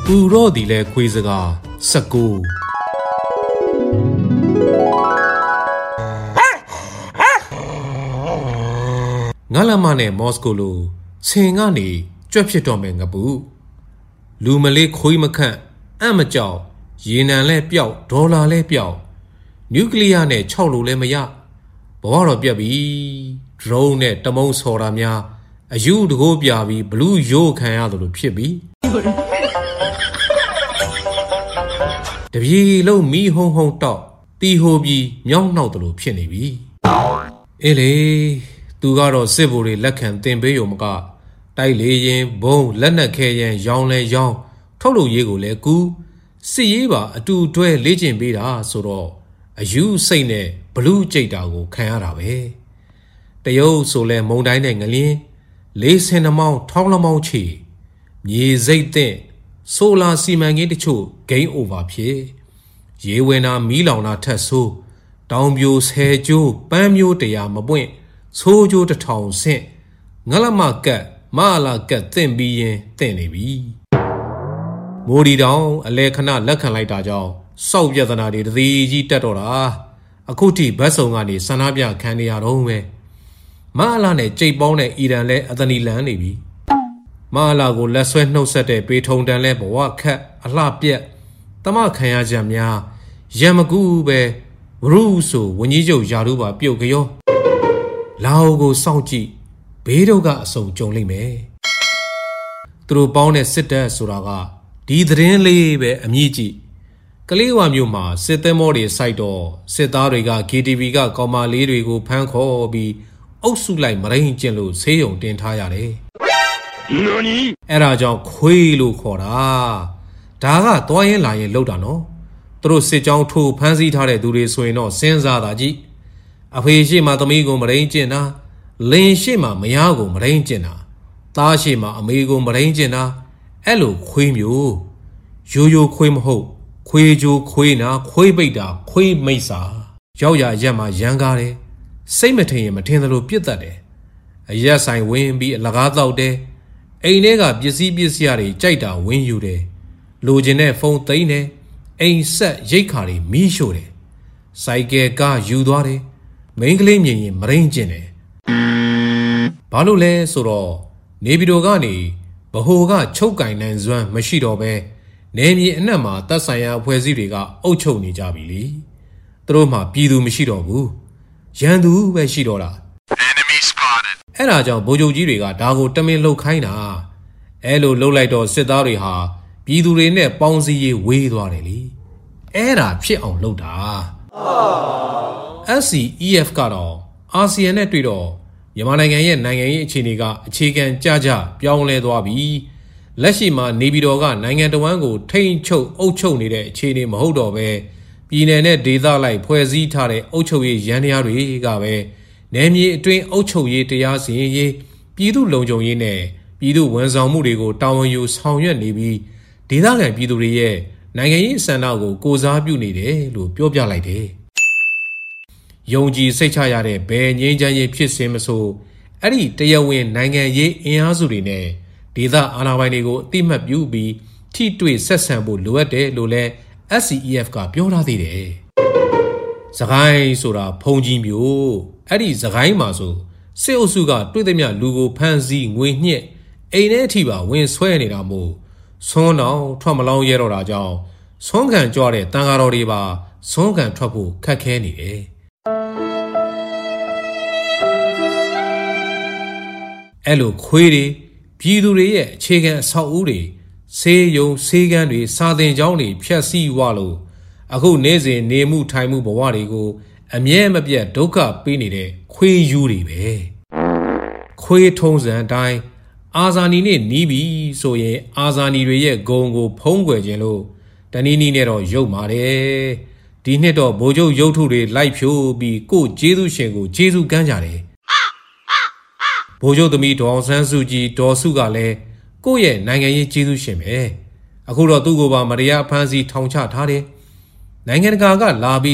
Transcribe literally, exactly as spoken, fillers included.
ပူတော့ဒီလဲခွေးစကားစကူငါလမနဲ့မော်စကိုလိုဆင်ကနေကြွက်ဖြစ်တော့မယ်ငပူလူမလေးခွေးမခန့်အံ့မကြောက်ရေနံလဲပျောက်ဒေါ်လာလဲပျောက်နျူကလ িয়ার နဲ့ခြောက်လို့လဲမရဘဝတော့ပြက်ပြီဒရုန်းနဲ့တမုံဆော်တာများအယူတကိုးပြပြီးဘလူးရိုးခံရတယ်လို့ဖြစ်ပြီတပြေလုံးမီးဟုံဟုံတောက်တီဟိုပြီးမြောင်းနှောက်တယ်လို့ဖြစ်နေပြီအေးလေသူကတော့စစ်ဘိုလ်တွေလက်ခံတင်ပေးရုံမကတိုက်လေရင်ဘုံလက်နက်ခဲရင်ရောင်းလဲရောင်းထုတ်လို့ရေးကိုလဲကူစစ်ရေးပါအတူတွဲလေ့ကျင့်ပေးတာဆိုတော့အယူစိတ်နဲ့ဘလူးကြိတ်တာကိုခံရတာပဲတရုတ်ဆိုလဲမုံတိုင်းနဲ့ငလင်းလေးစင်နှမောင်းထောင်းလမောင်းချီမြေစိတ်တဲ့ဆိုလာစီမံကိန်းတချို့ဂိမ်းအိုဗာဖြစ်ရေဝင်တာမီးလောင်တာထက်ဆိုးတောင်ပြိုဆယ်ကျိုးပန်းမျိုးတရာမပွင့်ဆိုးကျိုးတစ်ထောင်ဆင့်ငလမကတ်မလာကတ်တင့်ပြီးရင်တင့်နေပြီမိုးဒီတောင်အလဲခဏလက်ခံလိုက်တာကြောင့်စောက်ပြဿနာတွေတသေးကြီးတက်တော့တာအခုထိဘတ်စုံကနေဆန္ဒပြခံနေရတော့ပဲမလာနဲ့ကြိတ်ပေါင်းတဲ့အီရန်လဲအသနီလန်းနေပြီမလာကိုလက်ဆွဲနှုတ်ဆက်တဲ့ပေထုံတန်လဲဘဝခတ်အလှပြက်တမခံရကြများရံမကူပဲဝရုဆိုဝင်းကြီးချုပ်ယာတို့ပါပြုတ်ကြောလာအိုကိုစောင့်ကြည့်ဘေးတို့ကအစုံကြုံလိမ့်မယ်သူတို့ပေါင်းတဲ့စစ်တပ်ဆိုတာကဒီသတင်းလေးပဲအမြင့်ကြည့်ကလေးဝါမျိုးမှာစစ်သမောတွေစိုက်တော့စစ်သားတွေက ကေ တီ ဗီ ကကောင်မလေးတွေကိုဖမ်းခေါ်ပြီးအုပ်စုလိုက်မရင်းကျင်လို့ဆေးရုံတင်ထားရတယ်အဲ့ဒါကြောင့်ခွေးလို့ခေါ်တာဒါကသွားရင်လာရင်လောက်တာနော်သူတို့စစ်ကြောင်းထိုးဖမ်းဆီးထားတဲ့သူတွေဆိုရင်တော့စဉ်းစားတာကြည့်အဖေရှိမှသမီးကိုမရင်းကျင်တာလင်ရှိမှမယားကိုမရင်းကျင်တာသားရှိမှအမေကိုမရင်းကျင်တာအဲ့လိုခွေးမျိုးရိုးရိုးခွေးမဟုတ်ခွေးကြိုးခွေးနာခွေးပိတ်တာခွေးမိတ်စာရောက်ရရက်မှာရန်ကားတယ်စိတ်မထင်ရင်မထင်သလိုပြစ်တတ်တယ်အရက်ဆိုင်ဝင်ပြီးအလကားတောက်တယ်အိမ်ထဲကပစ္စည်းပစ္စည်းတွေကြိုက်တာဝင်ယူတယ်လိုချင်တဲ့ဖုန်းသိမ်းတယ်အိမ်ဆက်ရိတ်ခါတွေမီးရှို့တယ်စိုက်ကယ်ကားယူသွားတယ်မိန်းကလေးမြင်ရင်မရင်းကျင်တယ်ဘာလို့လဲဆိုတော့နေပြည်တော်ကနေဗဟိုကချုပ်ကင်နိုင်စွမ်းမရှိတော့ပဲနေမြေအနှံ့မှာတပ်ဆိုင်ရာအဖွဲ့အစည်းတွေကအုပ်ချုပ်နေကြပြီလေသူတို့မှပြည်သူမရှိတော့ဘူးရန်သူပဲရှိတော့တာအဲ့ဒါကြောင့်ဗိုလ်ချုပ်ကြီးတွေကဒါကိုတမင်လှုပ်ခိုင်းတာအဲ့လိုလှုပ်လိုက်တော့စစ်သားတွေဟာပြည်သူတွေနဲ့ပေါင်းစည်းရေးဝေးသွားတယ်လေအဲ့ဒါဖြစ်အောင်လှုပ်တာ အက်ဖ် စီ အီ အက်ဖ် ကတော့အာဆီယံနဲ့တွေ့တော့မြန်မာနိုင်ငံရဲ့နိုင်ငံရေးအခြေအနေကအခြေခံကြကြပြောင်းလဲသွားပြီလက်ရှိမှာနေပြည်တော်ကနိုင်ငံတော်ဝန်ကိုထိန်းချုပ်အုပ်ချုပ်နေတဲ့အခြေအနေမဟုတ်တော့ပဲပြည်내နဲ့ဒေသလိုက်ဖွဲ့စည်းထားတဲ့အုပ်ချုပ်ရေးရန်တရားတွေကပဲနယ်မြေအတွင်းအုပ်ချုပ်ရေးတရားစီရင်ရေးပြည်သူ့လုံခြုံရေးနဲ့ပြည်သူ့ဝန်ဆောင်မှုတွေကိုတာဝန်ယူဆောင်ရွက်နေပြီးဒေသခံပြည်သူတွေရဲ့နိုင်ငံရေးစံနှုန်းကိုကိုစားပြုနေတယ်လို့ပြောပြလိုက်တယ်။ယုံကြည်စိတ်ချရတဲ့ဘယ်ငြိမ်းချမ်းရေးဖြစ်စဉ်မဆိုအဲ့ဒီတရားဝင်နိုင်ငံရေးအင်အားစုတွေနဲ့ဒေသအာဏာပိုင်တွေကိုအတိမတ်ပြုပြီးထိတွေ့ဆက်ဆံဖို့လိုအပ်တယ်လို့လည်း အက်ဖ် စီ အီ အက်ဖ် ကပြောထားသေးတယ်။စကိုင်းဆိုတာဖုန်ကြီးမျိုးအဲ့ဒီစကိုင်းမှာဆိုစစ်အုပ်စုကတွေ့သည်မြလူကိုဖမ်းဆီးငွေညှစ်အိမ်ထဲအထိပါဝင်ဆွဲနေတာမို့ဆွမ်းတော်ထွက်မလောင်းရဲတော့တာကြောင့်ဆွမ်းခံကြွတဲ့တန်ဃာတော်တွေပါဆွမ်းခံထွက်ဖို့ခက်ခဲနေတယ်အဲ့လိုခွေးတွေပြည်သူတွေရဲ့အခြေခံအဆောက်အဦတွေဆေးရုံဆေးကန်းတွေစာသင်ကျောင်းတွေဖျက်ဆီးဝလို့အခုနေ့စဉ်နေမှုထိုင်မှုဘဝတွေကိုအမြဲမပြတ်ဒုက္ခပေးနေတဲ့ခွေးယူတွေပဲခွေးထုံးစံအတိုင်းအာဇာနည်နဲ့နီးပြီဆိုရင်အာဇာနည်တွေရဲ့ဂုံကိုဖုံးကွယ်ခြင်းလို့တနည်းနည်းနဲ့တော့ရုပ်ပါတယ်ဒီနှစ်တော့ဗိုလ်ချုပ်ရုပ်ထုတွေလိုက်ဖြိုးပြီးကိုကျေးဇူးရှင်ကိုကျေးဇူးကမ်းကြတယ်ဗိုလ်ချုပ်သမီးဒေါအောင်ဆန်းစုကြည်ဒေါ်စုကလည်းကိုယ့်ရဲ့နိုင်ငံရေးကျေးဇူးရှင်ပဲအခုတော့သူ့ကိုပါမတရားဖမ်းဆီးထောင်ချထားတယ်နိုင်ငံတကာကလာပြီး